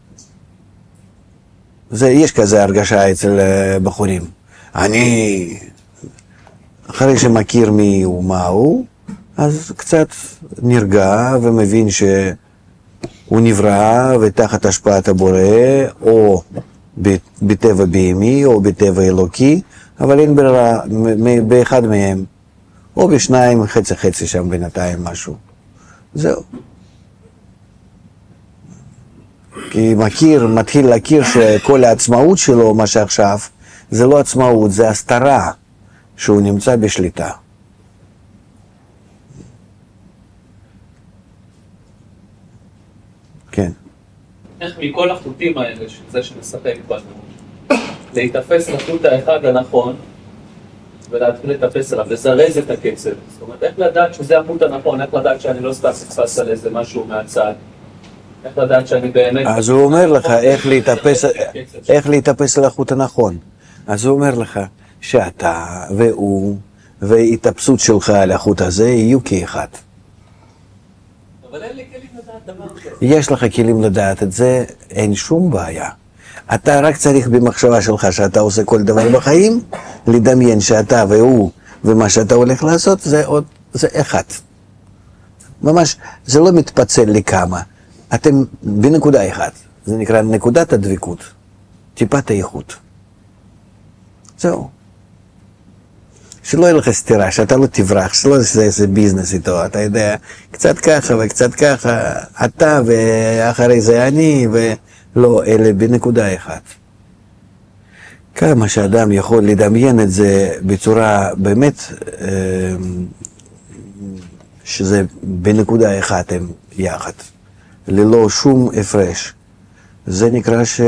יש כזה הרגשה אצל בחורים. אני, אחרי שמכיר מי הוא מה הוא, אז קצת נרגע ומבין שהוא נברא ותחת השפעת הבורא, או בטבע בהמי או בטבע אלוקי, אבל אין ברירה באחד מהם, או בשניים, חצי חצי שם בינתיים משהו. זהו. כי מתחיל להכיר שכל העצמאות שלו, מה שעכשיו, זה לא עצמאות, זה הסתרה שהוא נמצא בשליטה. כן. איך מכל החוטים האלה, שזה שמשחק בנו, להתאפס לחוט האחד הנכון, ולהתחיל לטפס עליו, לזרז את הקצב. זאת אומרת, איך לדעת שזה החוט הנכון, איך לדעת שאני לא סתם פספס על איזה משהו מהצד, איך לדעת שאני באמת... אז הוא אומר לך איך להתאפס על החוט הנכון. אז הוא אומר לך שאתה והוא וההתאפסות שלך על החוט הזה יהיו כאחד. אבל אין לי כלים לדעת דבר כזה. יש לך כלים לדעת את זה, אין שום בעיה. אתה רק צריך במחשבה שלך שאתה עושה כל דבר בחיים, לדמיין שאתה והוא ומה שאתה הולך לעשות זה אחד. ממש, זה לא מתפצל לכמה. אתם בנקודה אחת. זה נקרא נקודת הדבקות. טיפת האיכות. זהו. שלא יהיה לך סתירה, שאתה לא תברח, שלא יעשה איזה ביזנס איתו, אתה יודע, קצת ככה וקצת ככה, אתה ואחרי זה אני, ולא, אלה בנקודה אחת. כמה שאדם יכול לדמיין את זה בצורה באמת, שזה בנקודה אחת הם יחד, ללא שום הפרש. זה נקרא שהוא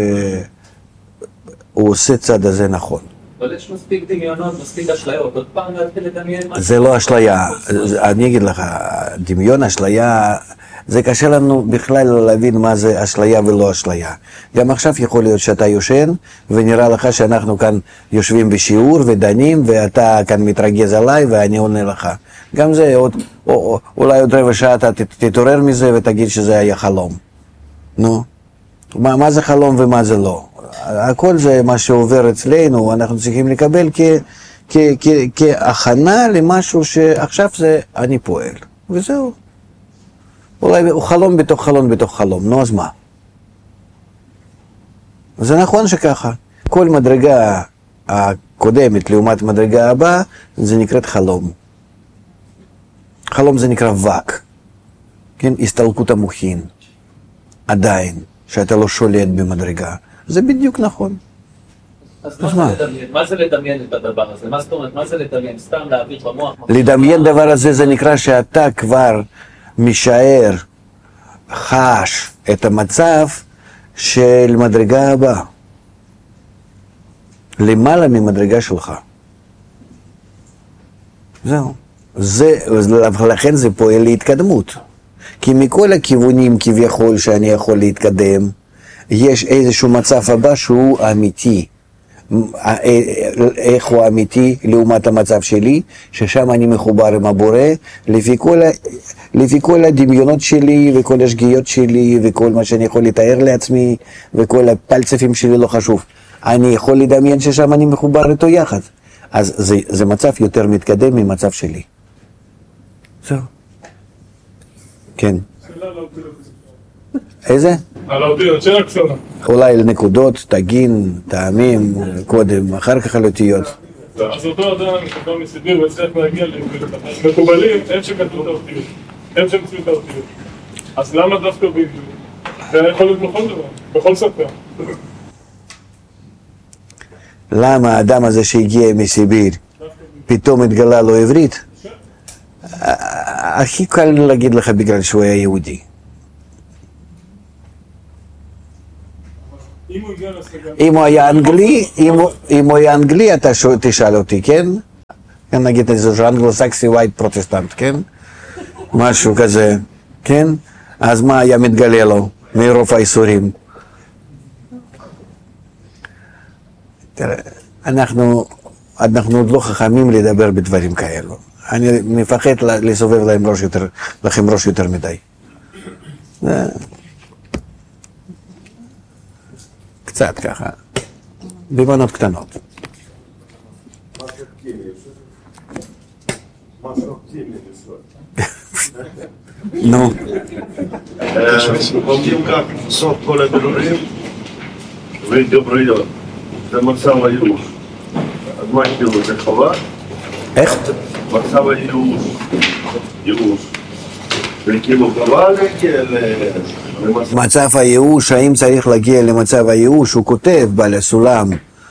עושה צד הזה נכון. אבל יש מספיק דמיונות, מספיק אשליות, עוד פעם להתחיל לדמיין משהו. זה לא אשליה, אני אגיד לך, דמיון אשליה, זה קשה לנו בכלל להבין מה זה אשליה ולא אשליה. גם עכשיו יכול להיות שאתה יושן, ונראה לך שאנחנו כאן יושבים בשיעור ודנים, ואתה כאן מתרגז עליי ואני עונה לך. גם זה, אולי עוד רבע שעה אתה תתעורר מזה ותגיד שזה היה חלום. נו, מה זה חלום ומה זה לא? הכל זה מה שעובר אצלנו, אנחנו צריכים לקבל כהכנה למשהו שעכשיו זה אני פועל, וזהו. אולי הוא חלום בתוך חלום בתוך חלום, נו אז מה? זה נכון שככה, כל מדרגה הקודמת לעומת מדרגה הבאה, זה נקראת חלום. חלום זה נקרא וק, כן? הסתלקות המוחין, עדיין, שאתה לא שולט במדרגה. זה בדיוק נכון. אז מה זה לדמיין את הדבר הזה? מה זאת אומרת, מה זה לדמיין? סתם להעביר במוח? לדמיין דבר הזה זה נקרא שאתה כבר משער, חש את המצב של מדרגה הבאה. למעלה ממדרגה שלך. זהו. לכן זה פועל להתקדמות. כי מכל הכיוונים כביכול שאני יכול להתקדם, יש איזשהו מצב הבא שהוא אמיתי. איך הוא אמיתי לעומת המצב שלי, ששם אני מחובר עם הבורא, לפי כל הדמיונות שלי וכל השגיאות שלי וכל מה שאני יכול לתאר לעצמי וכל הפלצפים שלי לא חשוב. אני יכול לדמיין ששם אני מחובר איתו יחד. אז זה מצב יותר מתקדם ממצב שלי. זהו. כן. איזה? על האותיות, שאלה קצרה. אולי לנקודות, תגין, טעמים, קודם, אחר כך על אותיות. אז אותו אדם שכבר מסיביר והצליח להגיע מקובלים, הם שכתבו את האותיות, הם שכתבו את האותיות. אז למה דווקא בעברית? זה יכול להיות בכל דבר, בכל שפה. למה האדם הזה שהגיע מסיביר פתאום התגלה לו עברית? הכי קל להגיד לך בגלל שהוא היה יהודי. אם הוא הגיע להשגה... אם הוא היה אנגלי, אתה תשאל אותי, כן? נגיד איזה אנגלו-סקסי ווייט פרוטסטנט, כן? משהו כזה, כן? אז מה היה מתגלה לו מרוב האיסורים? תראה, אנחנו עוד לא חכמים לדבר בדברים כאלו. אני מפחד לסובב לכם ראש יותר מדי. קצת ככה, במנות קטנות. נו. Помним, как сок коля берурим, выйдем придет. זה מצב הייאוש. אז מה כאילו זה חובה? איך? מצב הייאוש. ייאוש. זה כאילו חובה להגיע מצב הייאוש, האם צריך להגיע למצב הייאוש? הוא כותב בעל הסולם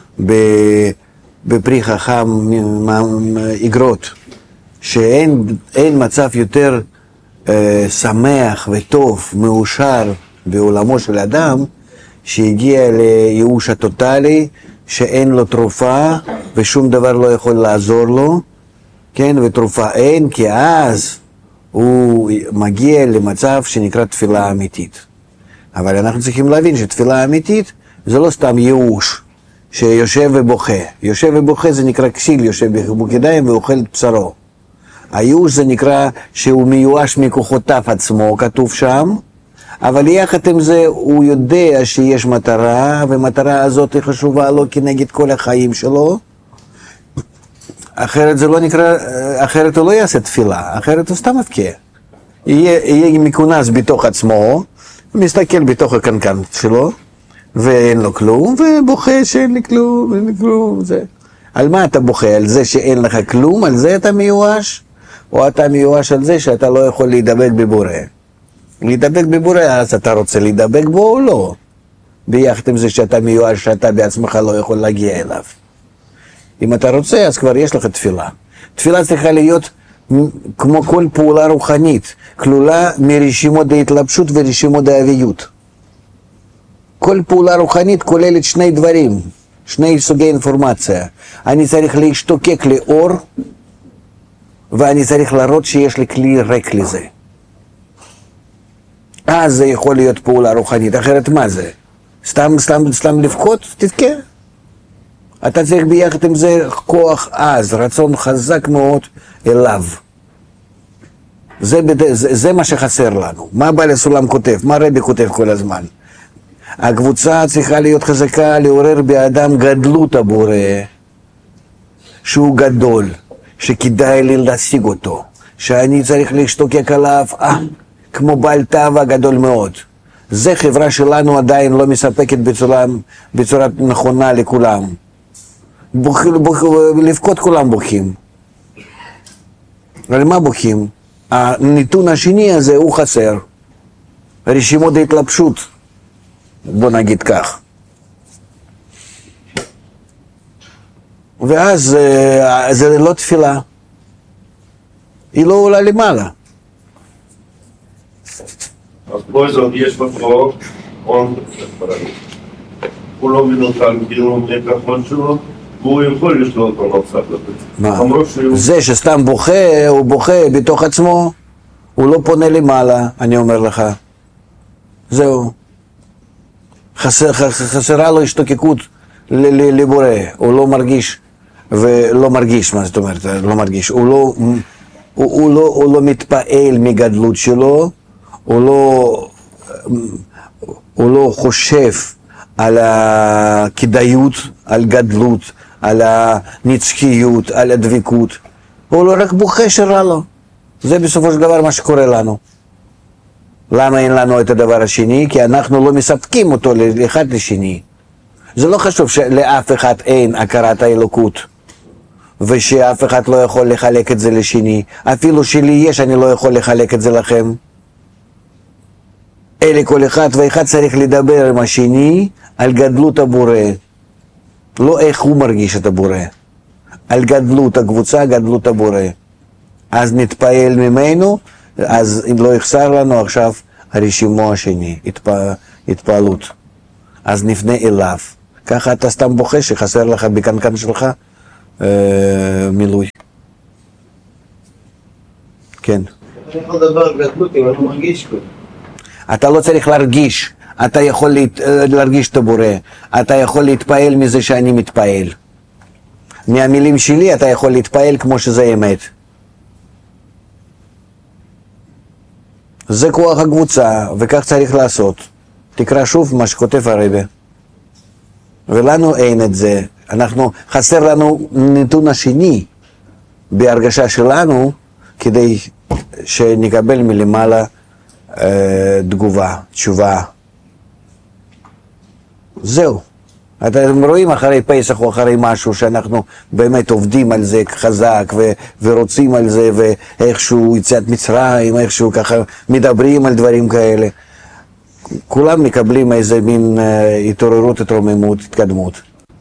בפרי חכם איגרות, שאין מצב יותר שמח וטוב, מאושר בעולמו של אדם, שהגיע לייאוש הטוטלי, שאין לו תרופה ושום דבר לא יכול לעזור לו, כן, ותרופה אין, כי אז הוא מגיע למצב שנקרא תפילה אמיתית. אבל אנחנו צריכים להבין שתפילה אמיתית זה לא סתם ייאוש שיושב ובוכה. יושב ובוכה זה נקרא כסיל, יושב בחיבוק-ידיים ואוכל את בשרו. הייאוש זה נקרא שהוא מיואש מכוחותיו עצמו, כתוב שם, אבל יחד עם זה הוא יודע שיש מטרה, ומטרה הזאת היא חשובה לו כנגד כל החיים שלו. אחרת זה לא נקרא, אחרת הוא לא יעשה תפילה, אחרת הוא סתם מבכה. יהיה מכונס בתוך עצמו, מסתכל בתוך הקנקן שלו, ואין לו כלום, ובוכה שאין לי כלום, אין לי כלום, זה. על מה אתה בוכה? על זה שאין לך כלום? על זה אתה מיואש? או אתה מיואש על זה שאתה לא יכול להידבק בבורא? להידבק בבורא, אז אתה רוצה להידבק בו או לא? ביחד עם זה שאתה מיואש, שאתה בעצמך לא יכול להגיע אליו. אם אתה רוצה, אז כבר יש לך תפילה. תפילה צריכה להיות כמו כל פעולה רוחנית, כלולה מרשימות ההתלבשות ורשימות האביות. כל פעולה רוחנית כוללת שני דברים, שני סוגי אינפורמציה. אני צריך להשתוקק לאור, ואני צריך להראות שיש לי כלי ריק לזה. אז זה יכול להיות פעולה רוחנית, אחרת מה זה? סתם לבכות? תבכה. אתה צריך ביחד עם זה כוח עז, רצון חזק מאוד אליו. זה מה שחסר לנו. מה בעל הסולם כותב? מה רבי כותב כל הזמן? הקבוצה צריכה להיות חזקה, לעורר באדם גדלות הבורא, שהוא גדול, שכדאי לי להשיג אותו, שאני צריך להשתוקק עליו, כמו בעל טבע גדול מאוד. זה חברה שלנו עדיין לא מספקת בצורה נכונה לכולם. לבכות כולם בוכים. על מה בוכים? הנתון השני הזה הוא חסר. רשימות ההתלבשות, בוא נגיד כך. ואז זה לא תפילה. היא לא עולה למעלה. אז פה זאת יש בחוק, הוא לא מנותן כאילו מכחון שלו, והוא יכול לשלוט במצב הזה. מה? זה שסתם בוכה, הוא בוכה בתוך עצמו, הוא לא פונה למעלה, אני אומר לך. זהו. חסרה לו השתוקקות לבורא, הוא לא מרגיש, ולא מרגיש, מה זאת אומרת, לא מרגיש, הוא לא מתפעל מגדלות שלו, הוא לא חושב על הכדאיות, על גדלות, על הנצחיות, על הדבקות, הוא לא רק בוכה שרע לו. זה בסופו של דבר מה שקורה לנו. למה אין לנו את הדבר השני? כי אנחנו לא מספקים אותו לאחד לשני. זה לא חשוב שלאף אחד אין הכרת האלוקות, ושאף אחד לא יכול לחלק את זה לשני. אפילו שלי יש, אני לא יכול לחלק את זה לכם. אלה כל אחד ואחד צריך לדבר עם השני על גדלות הבורא. לא איך הוא מרגיש את הבורא. על גדלות הקבוצה, גדלות הבורא. אז נתפעל ממנו, אז אם לא יחסר לנו עכשיו הרשימו השני, התפעלות. אז נפנה אליו. ככה אתה סתם בוכה שחסר לך בקנקן שלך מילוי. כן. אני יכול לדבר גדלות אם אני מרגיש כלום. אתה לא צריך להרגיש, אתה יכול להרגיש את הבורא, אתה יכול להתפעל מזה שאני מתפעל. מהמילים שלי אתה יכול להתפעל כמו שזה אמת. זה כוח הקבוצה, וכך צריך לעשות. תקרא שוב מה שכותב הרבי. ולנו אין את זה. חסר לנו נתון השני בהרגשה שלנו, כדי שנקבל מלמעלה תגובה, תשובה. זהו. אתם רואים אחרי פסח או אחרי משהו שאנחנו באמת עובדים על זה חזק ורוצים על זה, ואיכשהו יציאת מצרים, איכשהו ככה מדברים על דברים כאלה. כולם מקבלים איזה מין התעוררות, התרוממות, התקדמות.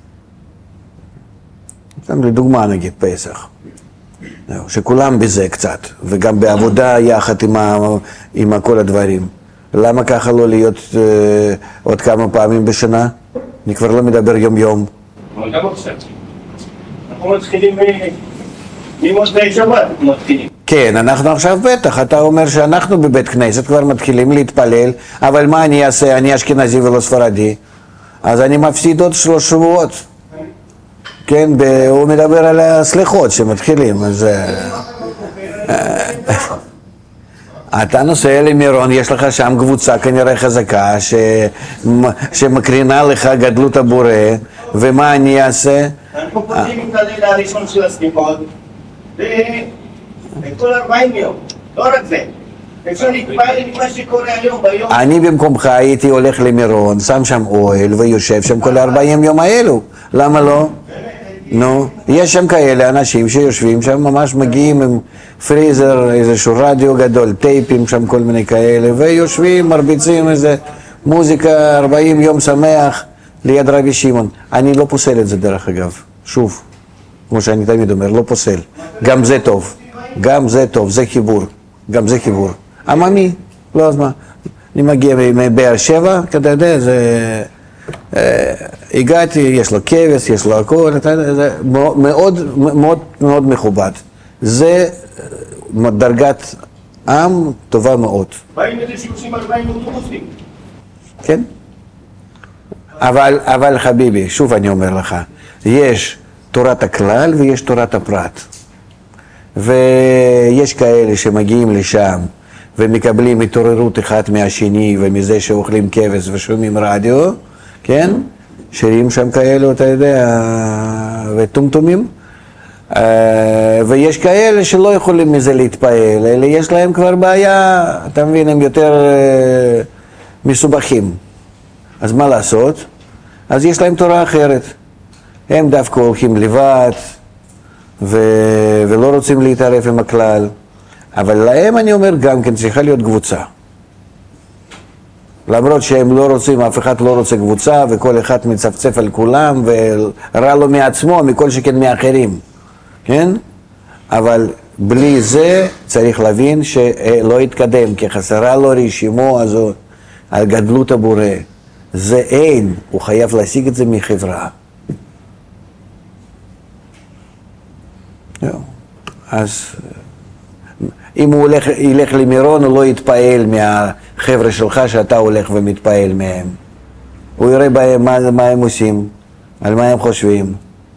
לדוגמה נגיד פסח. שכולם בזה קצת, וגם בעבודה יחד עם כל הדברים. למה ככה לא להיות עוד כמה פעמים בשנה? אני כבר לא מדבר יום-יום. אבל גם עכשיו. אנחנו מתחילים ממוצאי שבת, מתחילים. כן, אנחנו עכשיו בטח, אתה אומר שאנחנו בבית כנסת כבר מתחילים להתפלל, אבל מה אני אעשה? אני אשכנזי ולא ספרדי, אז אני מפסיד עוד 3 שבועות. כן, הוא מדבר על הסליחות שמתחילים, אז... אתה נוסע למירון, יש לך שם קבוצה כנראה חזקה שמקרינה לך גדלות הבורא, ומה אני אעשה? אנחנו פותחים את הלילה הראשון של הסליחות, וכל 40 יום, לא רק זה. אפשר להתפעל ממה שקורה היום ביום. אני במקומך הייתי הולך למירון, שם שם אוהל ויושב שם כל 40 יום האלו, למה לא? נו, יש שם כאלה אנשים שיושבים שם, ממש מגיעים עם פריזר, איזשהו רדיו גדול, טייפים שם, כל מיני כאלה, ויושבים, מרביצים איזה מוזיקה, 40 יום שמח ליד רבי שמעון. אני לא פוסל את זה דרך אגב, שוב, כמו שאני תמיד אומר, לא פוסל. גם זה טוב, גם זה טוב, זה חיבור, גם זה חיבור. עממי, לא אז מה, אני מגיע מבאר שבע, אתה יודע, זה... הגעתי, יש לו כבש, יש לו הכל, זה מאוד מאוד מאוד מכובד. זה דרגת עם טובה מאוד. באים איזה 30-40 אוטובוסים. כן? אבל חביבי, שוב אני אומר לך, יש תורת הכלל ויש תורת הפרט. ויש כאלה שמגיעים לשם ומקבלים התעוררות אחד מהשני ומזה שאוכלים כבש ושומעים רדיו, כן? שירים שם כאלו, אתה יודע, וטומטומים. ויש כאלה שלא יכולים מזה להתפעל, אלא יש להם כבר בעיה, אתה מבין, הם יותר מסובכים. אז מה לעשות? אז יש להם תורה אחרת. הם דווקא הולכים לבד, ולא רוצים להתערב עם הכלל. אבל להם אני אומר גם כן צריכה להיות קבוצה. למרות שהם לא רוצים, אף אחד לא רוצה קבוצה, וכל אחד מצפצף על כולם, ורע לו מעצמו, מכל שכן מאחרים, כן? אבל בלי זה צריך להבין שלא יתקדם, כי חסרה לו רשימו הזו על גדלות הבורא. זה אין, הוא חייב להשיג את זה מחברה. אז... אם הוא ילך למירון, הוא לא יתפעל מהחבר'ה שלך שאתה הולך ומתפעל מהם. הוא יראה בהם מה הם עושים, על מה הם חושבים.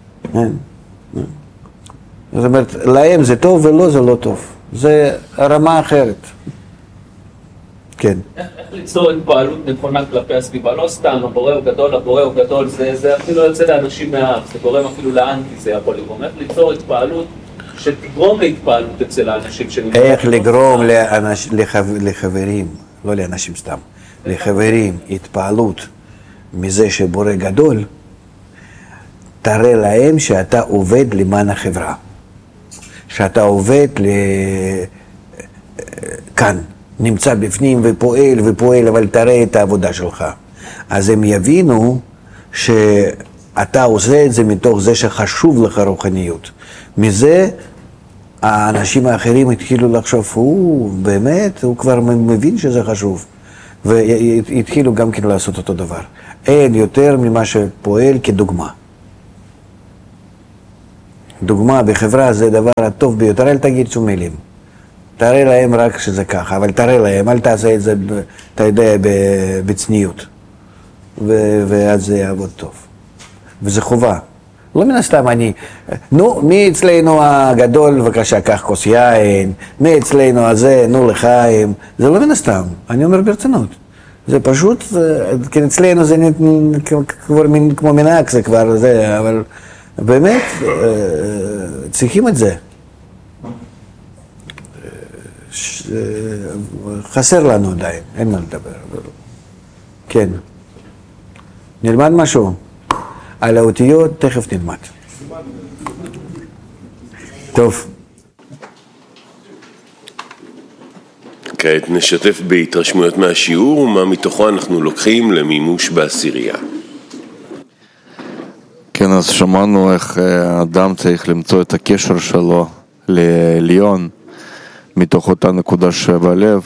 זאת אומרת, להם זה טוב ולא זה לא טוב. זה רמה אחרת. כן. איך ליצור התפעלות נכונה כלפי הסביבה? לא סתם, הבורא הוא גדול, הבורא הוא גדול, זה אפילו יוצא לאנשים מהארץ, זה גורם אפילו לאנטי, זה יכול לגרום. איך ליצור התפעלות שתגרום להתפעלות אצל האנשים שנמצאים? איך לגרום לחברים, לא לאנשים סתם, לחברים, התפעלות מזה שבורא גדול, תראה להם שאתה עובד למען החברה, שאתה עובד כאן, נמצא בפנים ופועל, אבל תראה את העבודה שלך. אז הם יבינו שאתה עושה את זה מתוך זה שחשוב לך רוחניות. מזה האנשים האחרים התחילו לחשוב, באמת, הוא כבר מבין שזה חשוב. והתחילו גם כן לעשות אותו דבר. אין יותר ממה שפועל כדוגמה. דוגמה בחברה זה הדבר הטוב ביותר, אל תגיד שום מילים. תראה להם רק שזה ככה, אבל תראה להם, אל תעשה את זה, אתה יודע, בצניעות. ואז זה יעבוד טוב. וזה חובה. לא מן הסתם נו, מי אצלנו הגדול, בבקשה, קח כוס יין, מי אצלנו הזה, נו לחיים. זה לא מן הסתם, אני אומר ברצינות. זה פשוט, כן, אצלנו זה כבר כמו מנהג, זה כבר זה, אבל באמת צריכים את זה. חסר לנו עדיין, אין מה לדבר. כן. נלמד משהו. על האותיות תכף נלמד. טוב. כעת נשתף בהתרשמויות מהשיעור ומה מתוכו אנחנו לוקחים למימוש בעשירייה. כן, אז שמענו איך האדם צריך למצוא את הקשר שלו לעליון מתוך אותה נקודה שבלב,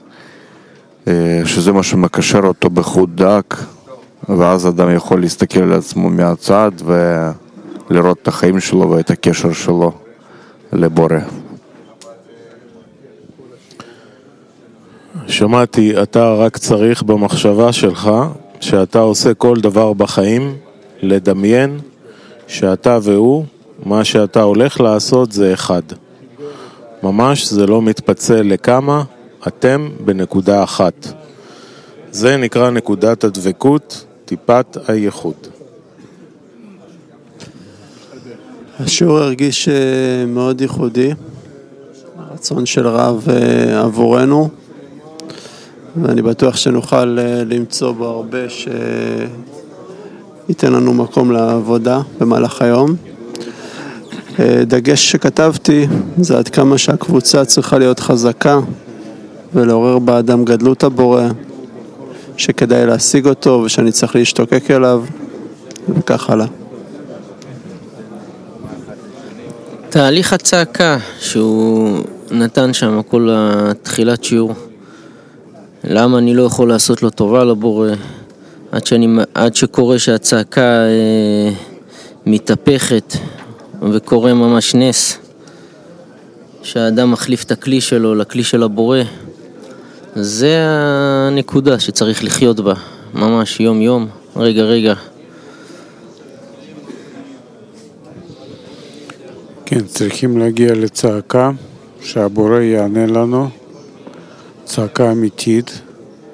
שזה מה שמקשר אותו בחוט דק, ואז אדם יכול להסתכל על עצמו מהצד ולראות את החיים שלו ואת הקשר שלו לבורא. שמעתי, אתה רק צריך במחשבה שלך, שאתה עושה כל דבר בחיים, לדמיין שאתה והוא, מה שאתה הולך לעשות זה אחד. ממש זה לא מתפצל לכמה, אתם בנקודה אחת. זה נקרא נקודת הדבקות, טיפת הייחוד. השיעור הרגיש מאוד ייחודי, הרצון של רב עבורנו, ואני בטוח שנוכל למצוא בו הרבה שייתן לנו מקום לעבודה במהלך היום. דגש שכתבתי זה עד כמה שהקבוצה צריכה להיות חזקה ולעורר באדם גדלות הבורא, שכדאי להשיג אותו ושאני צריך להשתוקק אליו וכך הלאה. תהליך הצעקה שהוא נתן שם כל התחילת שיעור, למה אני לא יכול לעשות לו טובה לבורא עד שקורה שהצעקה מתהפכת וקורה ממש נס שהאדם מחליף את הכלי שלו לכלי של הבורא. זה הנקודה שצריך לחיות בה ממש יום יום, רגע רגע. כן, צריכים להגיע לצעקה שהבורא יענה לנו, צעקה אמיתית,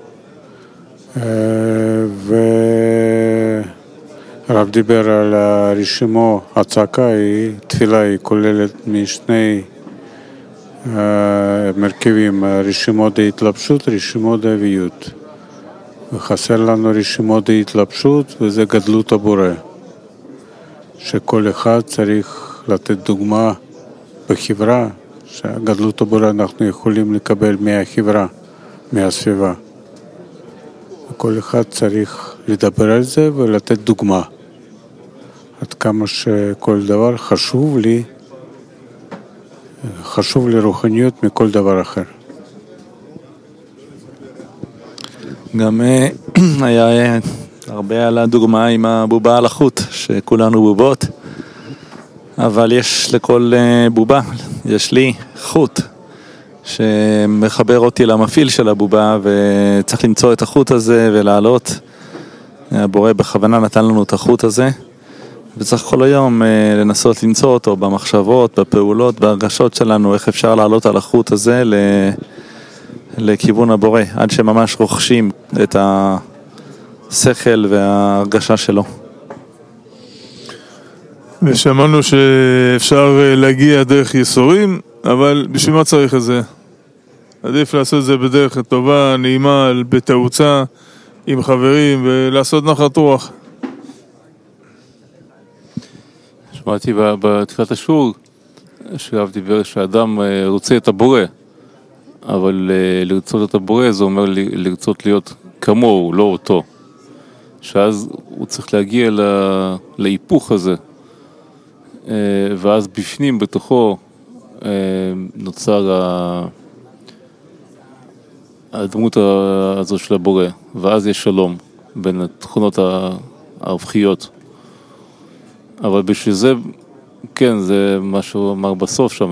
הרב דיבר על הרשימו, הצעקה היא, תפילה היא כוללת משני מרכיבים, רשימות ההתלבשות, רשימות האביות. וחסר לנו רשימות ההתלבשות וזה גדלות הבורא, שכל אחד צריך לתת דוגמה בחברה, שגדלות הבורא אנחנו יכולים לקבל מהחברה, מהסביבה. כל אחד צריך לדבר על זה ולתת דוגמה. עד כמה שכל דבר חשוב לי רוחניות מכל דבר אחר. גם היה הרבה על הדוגמה עם הבובה על החוט, שכולנו בובות, אבל יש לכל בובה, יש לי חוט שמחבר אותי למפעיל של הבובה, וצריך למצוא את החוט הזה ולעלות. הבורא בכוונה נתן לנו את החוט הזה, וצריך כל היום לנסות למצוא אותו במחשבות, בפעולות, בהרגשות שלנו, איך אפשר לעלות על החוט הזה לכיוון הבורא, עד שממש רוכשים את השכל וההרגשה שלו. ושמענו שאפשר להגיע דרך ייסורים, אבל בשביל מה צריך את זה? עדיף לעשות את זה בדרך טובה, נעימה, בתאוצה, עם חברים, ולעשות נחת רוח. שמעתי בתחילת השיעור, שהרב דיבר שהאדם רוצה את הבורא, אבל לרצות את הבורא זה אומר לרצות להיות כמוהו, לא אותו. שאז הוא צריך להגיע להיפוך הזה, ואז בפנים בתוכו נוצר הדמות הזו של הבורא, ואז יש שלום בין התכונות ההופכיות. אבל בשביל זה, כן, זה מה שהוא אמר בסוף שם,